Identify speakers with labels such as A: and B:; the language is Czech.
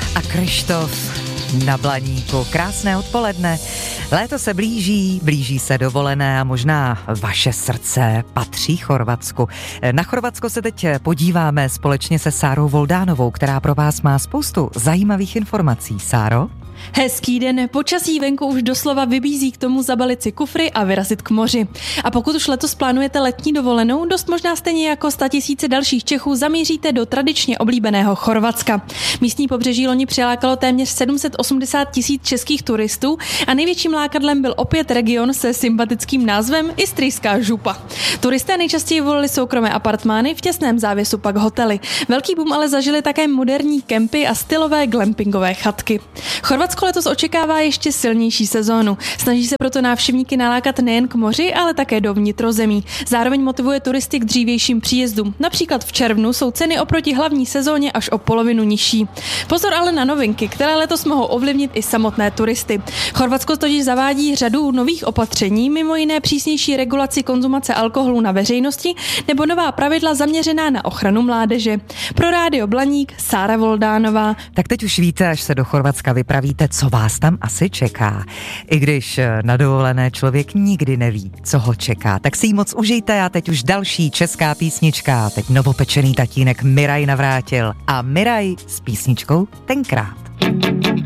A: a Krištof na Blaníku. Krásné odpoledne. Léto se blíží se dovolené a možná vaše srdce patří Chorvatsku. Na Chorvatsko se teď podíváme společně se Sárou Voldánovou, která pro vás má spoustu zajímavých informací. Sáro?
B: Hezký den, počasí venku už doslova vybízí k tomu zabalit si kufry a vyrazit k moři. A pokud už letos plánujete letní dovolenou, dost možná stejně jako 100 000 dalších Čechů zamíříte do tradičně oblíbeného Chorvatska. Místní pobřeží loni přilákalo téměř 780 000 českých turistů a největším lákadlem byl opět region se sympatickým názvem Istrijská župa. Turisté nejčastěji volili soukromé apartmány, v těsném závěsu pak hotely. Velký boom ale zažili také moderní kempy a stylové glampingové chatky. Chorvatsko letos očekává ještě silnější sezónu. Snaží se proto návštěvníky nalákat nejen k moři, ale také do vnitrozemí. Zároveň motivuje turisty k dřívějším příjezdům. Například v červnu jsou ceny oproti hlavní sezóně až o polovinu nižší. Pozor ale na novinky, které letos mohou ovlivnit i samotné turisty. Chorvatsko totiž zavádí řadu nových opatření, mimo jiné přísnější regulaci konzumace alkoholu na veřejnosti nebo nová pravidla zaměřená na ochranu mládeže. Pro Rádio Blaník Sára Voldánová.
A: Tak teď už víte, až se do Chorvatska vypravíte, co vás tam asi čeká. I když na dovolené člověk nikdy neví, co ho čeká, tak si ji moc užijte a teď už další česká písnička. Teď novopečený tatínek Miraj navrátil a Miraj s písničkou Tenkrát.